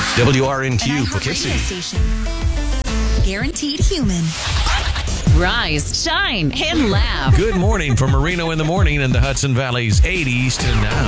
WRNQ Poughkeepsie. Station. Guaranteed human. Rise, shine, and laugh. Good morning from Marino in the morning in the Hudson Valley's 80s to now.